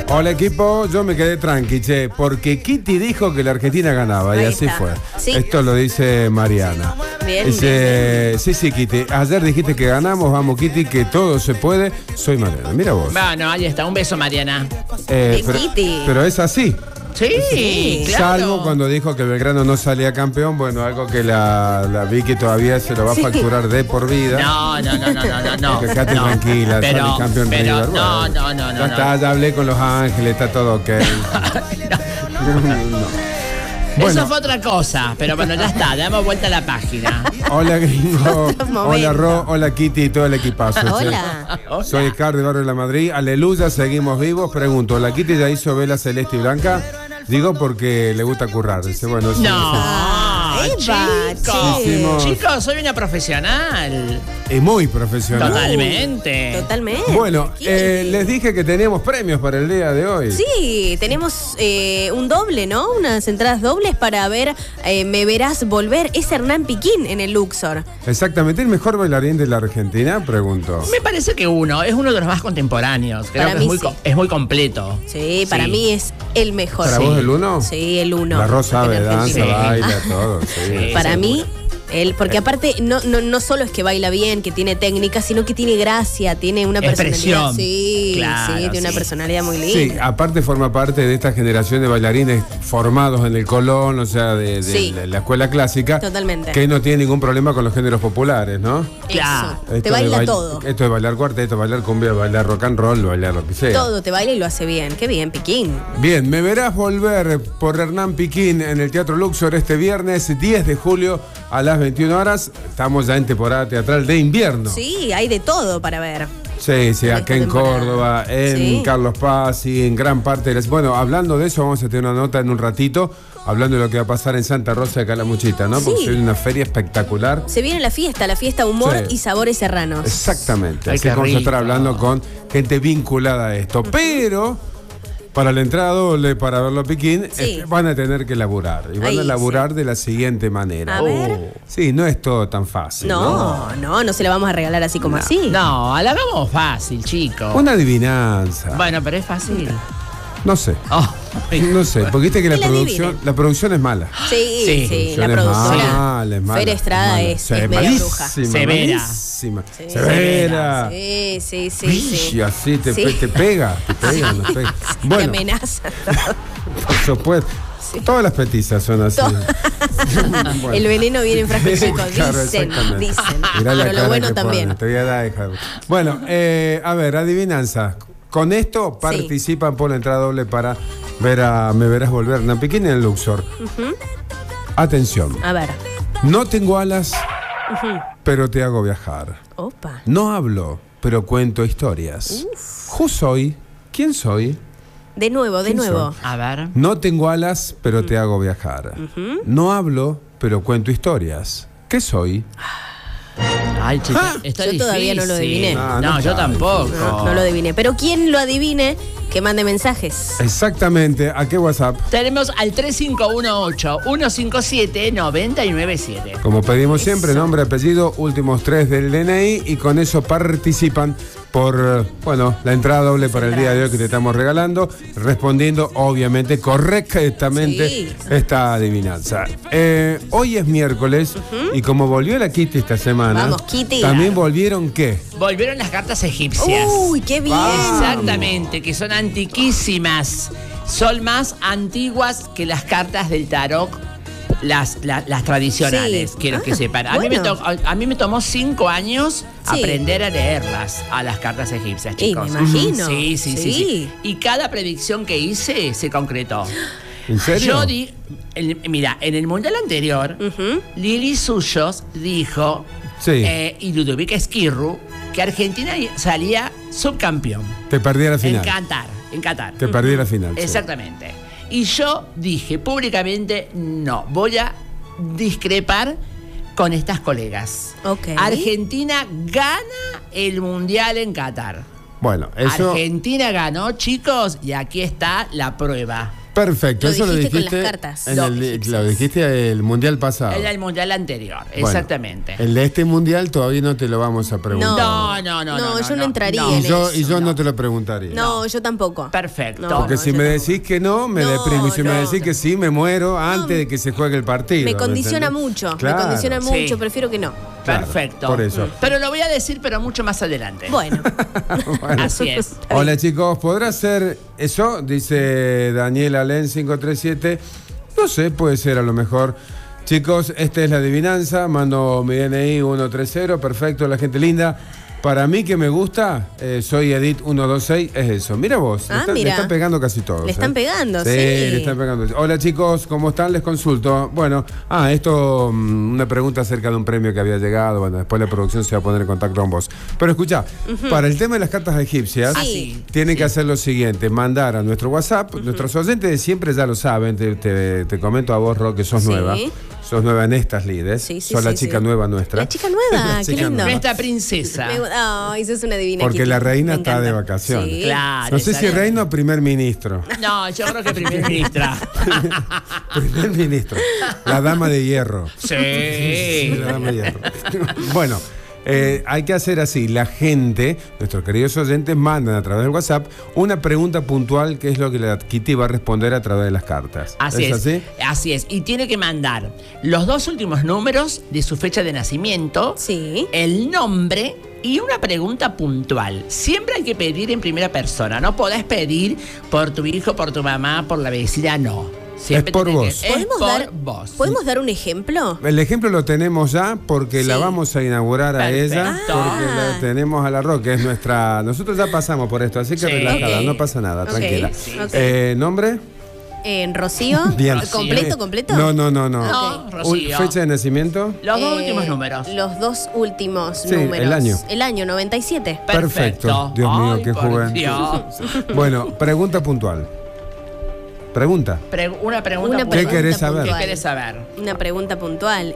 Hola equipo, yo me quedé tranqui, che, porque Kitty dijo que la Argentina ganaba. Ahí y así está. fue. Sí. Esto lo dice Mariana. Bien, Dice, sí, Kitty, ayer dijiste que ganamos, vamos Kitty, que todo se puede. Soy Mariana, mira vos. Bueno, ahí está. Un beso, Mariana. Kitty. Pero es así. Sí, claro. Salvo cuando dijo que Belgrano no salía campeón, bueno, algo que la Vicky todavía se lo va a facturar de por vida. No. Que quédate tranquila, sale campeón River. No. Ya está, ya hablé con Los Ángeles, está todo ok. No. Bueno. Eso fue otra cosa, pero bueno, ya está, damos vuelta a la página. Hola Gringo, hola Momento. Ro, hola Kitty y todo el equipazo. Hola. Soy Ricardo de Barrio de la Madrid, aleluya, seguimos vivos. Pregunto, ¿la Kitty ya hizo vela celeste y blanca? Digo porque le gusta currar. Dice, bueno, sí, Chicos, soy una profesional. es muy profesional. Totalmente. Bueno, Kitty. les dije que teníamos premios para el día de hoy. Sí, tenemos un doble, ¿no? Unas entradas dobles para ver Me Verás Volver. Es Hernán Piquín en el Luxor. Exactamente, ¿el mejor bailarín de la Argentina? Pregunto. Me parece que es uno de los más contemporáneos. Creo Para que mí es muy completo. Sí, para mí es el mejor. ¿Para vos el uno? Sí, el uno. La Rosa sabe, En danza, Argentina. baila, todo. Sí. Para mí, él, porque aparte no solo es que baila bien, que tiene técnica, sino que tiene gracia, tiene una personalidad. Expresión. Sí, Claro, sí, tiene una sí. personalidad muy Sí, linda. aparte forma parte de esta generación de bailarines formados en el Colón, o sea, de Sí. la escuela clásica. Totalmente. Que no tiene ningún problema con los géneros populares, ¿no? Claro. Eso, te baila todo. Esto de bailar cuarteto, bailar cumbia, bailar rock and roll, bailar lo que sea. Todo te baila y lo hace bien. Qué bien, Piquín. Bien, Me Verás Volver por Hernán Piquín en el Teatro Luxor este viernes 10 de julio a las 21 horas. Estamos ya en temporada teatral de invierno. Sí, hay de todo para ver. Sí, En acá esta en temporada. Córdoba, en Sí. Carlos Paz y en gran parte de las... Bueno, hablando de eso, vamos a tener una nota en un ratito, hablando de lo que va a pasar en Santa Rosa de Calamuchita, ¿no? Porque Sí. se viene una feria espectacular. Se viene la fiesta humor Sí. y sabores serranos. Exactamente. Ay, Así qué que vamos a estar rico. hablando con gente vinculada a esto. Pero para la entrada doble, para verlo a Piquín, Sí. van a tener que laburar. Y van Ahí, a laburar de la siguiente manera. A ver. Sí, no es todo tan fácil. No se la vamos a regalar así como así. No, la hagamos fácil, chicos. Una adivinanza. Bueno, pero es fácil. No sé. Oh, No sé, porque viste que Que la adivinen. la producción es mala. Sí, Sí. la Es productora. mala, es mala, Fer Estrada mala. es Sí, media bruja. malísima, Severa. malísima. Sí. Severa. Sí. Y así te, Sí. te pega, te pega, te pega. Te Bueno, amenaza. por supuesto. Todas las petizas son así. Bueno. El veneno viene en frasco chico. Claro, Dicen. exactamente. Mirá la Pero lo cara bueno que también. pone, te voy a dar, hija de- Bueno, a ver, adivinanza. Con esto participan por la entrada doble para ver a Me Verás Volver, Hernán Piquín en el Luxor. Atención. A ver. No tengo alas, pero te hago viajar. Opa. No hablo, pero cuento historias. ¿Who soy? ¿Quién soy? De nuevo. a ver. No tengo alas, pero te hago viajar. No hablo, pero cuento historias. ¿Qué soy? Ay, chica, está Yo difícil. todavía no lo adiviné. No Yo está tampoco. No lo adiviné. Pero quien lo adivine, que mande mensajes. Exactamente. ¿A qué WhatsApp? Tenemos al 3518-157-997. Como pedimos siempre, nombre, apellido, últimos 3 del DNI y con eso participan por, la entrada doble para el día de hoy que te estamos regalando, respondiendo obviamente correctamente Sí. esta adivinanza. Hoy es miércoles y como volvió la Kitty esta semana, Vamos, Kitty. también volvieron ¿qué? Volvieron las cartas egipcias. Uy, qué bien. Exactamente, que son antiquísimas. Son más antiguas que las cartas del tarot, las tradicionales, Sí. quiero que sepan. A mí me tomó 5 años Sí. aprender a leerlas, a las cartas egipcias, chicos. me imagino. Sí. Y cada predicción que hice se concretó. ¿En serio? Yo mira, en el mundial anterior, Lili Suyos dijo, Sí. y Ludovic Esquirru, que Argentina salía subcampeón. Te perdí a la final. En Qatar. Te perdí a la final. sí. Exactamente. Y yo dije públicamente, no, voy a discrepar con estas colegas. Ok. Argentina gana el mundial en Qatar. Bueno, eso... Argentina ganó, chicos, y aquí está la prueba. Perfecto, Lo eso lo dijiste con dijiste. las cartas. En Lo el, egipcias. lo dijiste el mundial pasado. Era el mundial anterior, Bueno, exactamente. El de este mundial todavía no te lo vamos a preguntar. No, yo no entraría en Y yo no te lo preguntaría. No, yo tampoco. Perfecto. No, Porque si yo me tampoco. decís que no, me No, deprimo. Y si me no. decís que sí, me muero antes de que se juegue el partido. Me condiciona ¿entendés? mucho. Claro. Me condiciona mucho. Sí. Prefiero que no. Claro, Perfecto. por eso. Pero lo voy a decir, pero mucho más adelante. Bueno. Bueno. Así es. Hola chicos, ¿podrá ser eso? Dice Daniela Len 537. No sé, puede ser a lo mejor. Chicos, esta es la adivinanza. Mando mi DNI 130. Perfecto, la gente linda. Para mí que me gusta, soy Edith 126, es eso. Mira vos, le Mira. están pegando casi todos. Le están pegando, sí. Le están pegando. Hola chicos, ¿cómo están? Les consulto. Bueno, esto, una pregunta acerca de un premio que había llegado. Bueno, después la producción se va a poner en contacto con vos. Pero escucha, para el tema de las cartas egipcias, Sí. tienen que hacer lo siguiente: mandar a nuestro WhatsApp. Nuestros oyentes de siempre ya lo saben. Te comento a vos, Ro, que sos Sí. nueva. Sos nueva en estas lides. Sí, sí, sos la sí, chica sí. nueva nuestra. La chica nueva, La qué chica lindo. nueva. Nuestra princesa. Ay, eso es una divina. Porque Kitty. la reina Me está de encanta. vacaciones. Sí. Claro. No sé si esa- reina o primer ministro. No, yo creo que primer ministra. Primer ministro. La dama de hierro. Sí. La dama de hierro. Bueno, hay que hacer así. La gente, nuestros queridos oyentes, mandan a través del WhatsApp una pregunta puntual, que es lo que la Kitty va a responder a través de las cartas. Así es. así? Así es. Y tiene que mandar los 2 últimos números de su fecha de nacimiento, Sí. el nombre y una pregunta puntual. Siempre hay que pedir en primera persona. No podés pedir por tu hijo, por tu mamá, por la vecina, no. Siempre Es por tenés vos. que- es por dar, vos. ¿Podemos dar un ejemplo? El ejemplo lo tenemos ya porque la Sí. vamos a inaugurar a Perfecto. ella, porque la tenemos a la Roque, es nuestra... Nosotros ya pasamos por esto, así que Sí. relajada, Ok. no pasa nada, Ok, tranquila. sí. Ok. ¿Nombre? Rocío. Bien. ¿Completo? No. No, Rocío. ¿Fecha de nacimiento? Los 2 últimos números. Los 2 últimos Sí, números. el año. El año 97. Perfecto. Dios mío, Ay, qué por joven. Dios. Bueno, pregunta puntual. Pregunta. Una pregunta Una puntual. ¿Qué querés saber? ¿Qué puntual. querés saber? Una pregunta puntual.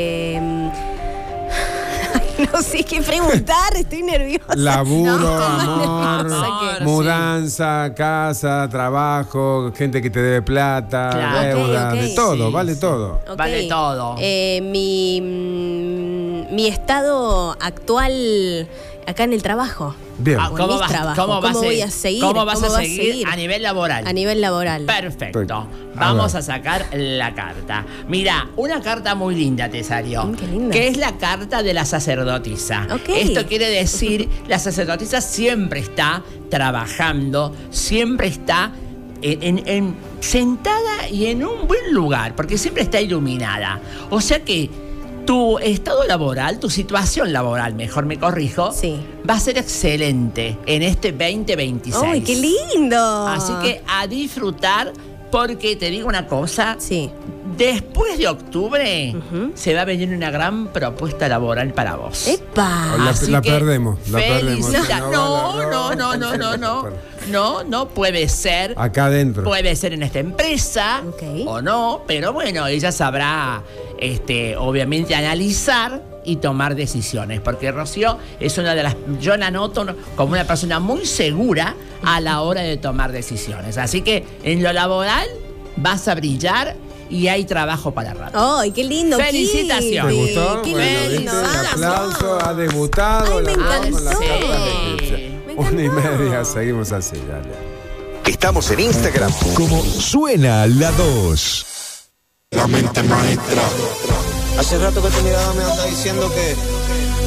No sé qué preguntar, estoy nerviosa. Laburo, No, amor, no, mudanza, casa, trabajo, gente que te debe plata, Claro. deuda, Ok, ok. de todo, Sí, vale sí. todo. Ok. Vale todo. Mi estado actual acá en el trabajo. Bien. Ah, ¿Cómo vas a seguir? ¿Cómo vas ¿Cómo a vas a seguir seguir? a nivel laboral? A nivel laboral. Perfecto. Perfecto. Vamos A a sacar la carta. Mira, una carta muy linda te salió. Qué linda. Que es la carta de la sacerdotisa. Ok. Esto quiere decir, la sacerdotisa siempre está trabajando, siempre está sentada y en un buen lugar, porque siempre está iluminada. O sea que tu estado laboral, tu situación laboral, mejor me corrijo, Sí. va a ser excelente en este 2026. ¡Ay, qué lindo! Así que a disfrutar, porque te digo una cosa, Sí. después de octubre se va a venir una gran propuesta laboral para vos. ¡Epa! La Así la que perdemos, la perdemos. felicita- No, No, no puede ser. Acá adentro. Puede ser en esta empresa Ok. o no, pero bueno, ella sabrá, obviamente, analizar y tomar decisiones, porque Rocío es una de las, yo la noto como una persona muy segura a la hora de tomar decisiones. Así que en lo laboral vas a brillar y hay trabajo para rato. ¡Ay, qué lindo! Felicitaciones. ¿Te Kitty! gustó? ¡Qué Bueno, lindo! ¿viste? Un aplauso, ha debutado. Ay, me la con las encantó. cartas de Sí. Eclipse. Me 1:30, encantó. seguimos así, dale. Estamos en Instagram. Como suena la 2. La mente maestra. Hace rato que tu mirada me anda diciendo que